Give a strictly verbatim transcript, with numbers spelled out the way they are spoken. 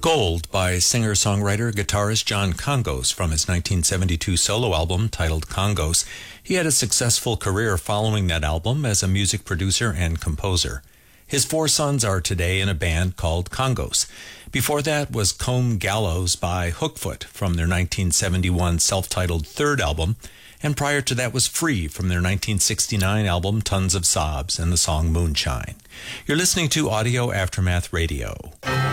Gold by singer-songwriter guitarist John Congos from his nineteen seventy-two solo album titled Congos. He had a successful career following that album as a music producer and composer. His four sons are today in a band called Congos. Before that was Combe Gallows by Hookfoot from their nineteen seventy-one self-titled third album, and prior to that was Free from their nineteen sixty-nine album Tons of Sobs and the song Moonshine. You're listening to Audio Aftermath Radio.